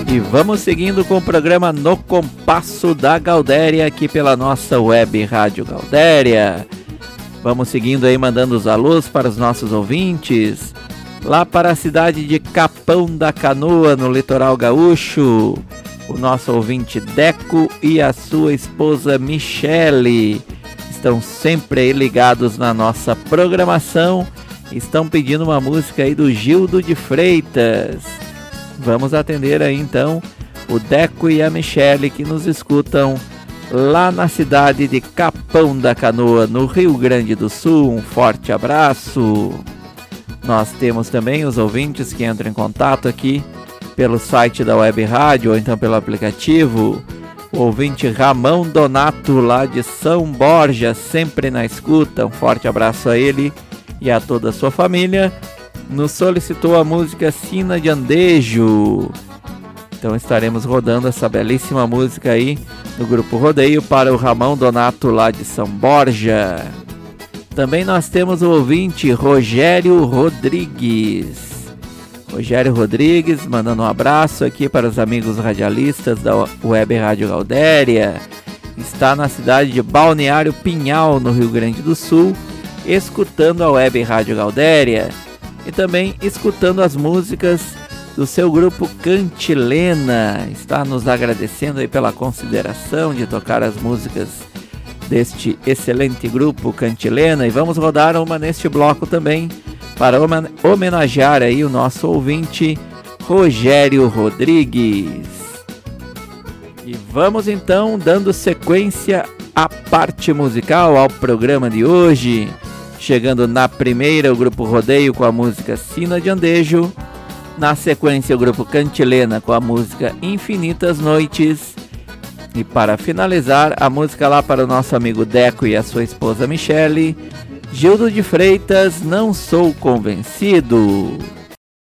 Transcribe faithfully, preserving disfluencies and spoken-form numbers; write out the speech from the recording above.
E vamos seguindo com o programa No Compasso da Gaudéria, aqui pela nossa web Rádio Gaudéria. Vamos seguindo aí, mandando os alôs para os nossos ouvintes, lá para a cidade de Capão da Canoa, no litoral gaúcho. O nosso ouvinte Deco e a sua esposa Michele estão sempre aí ligados na nossa programação. Estão pedindo uma música aí do Gildo de Freitas. Vamos atender aí então o Deco e a Michele, que nos escutam lá na cidade de Capão da Canoa, no Rio Grande do Sul. Um forte abraço. Nós temos também os ouvintes que entram em contato aqui pelo site da Web Rádio ou então pelo aplicativo. O ouvinte Ramão Donato, lá de São Borja, sempre na escuta. Um forte abraço a ele e a toda a sua família. Nos solicitou a música Sina de Andejo. Então estaremos rodando essa belíssima música aí no Grupo Rodeio para o Ramão Donato, lá de São Borja. Também nós temos o ouvinte Rogério Rodrigues. Rogério Rodrigues mandando um abraço aqui para os amigos radialistas da Web Rádio Gaudéria. Está na cidade de Balneário Pinhal, no Rio Grande do Sul, escutando a Web Rádio Gaudéria e também escutando as músicas do seu grupo Cantilena. Está nos agradecendo aí pela consideração de tocar as músicas deste excelente grupo Cantilena. E vamos rodar uma neste bloco também para homenagear aí o nosso ouvinte Rogério Rodrigues. E vamos então dando sequência à parte musical, ao programa de hoje. Chegando na primeira, o Grupo Rodeio com a música Sina de Andejo. Na sequência, o Grupo Cantilena com a música Infinitas Noites. E para finalizar, a música lá para o nosso amigo Deco e a sua esposa Michele, Gildo de Freitas, Não Sou Convencido.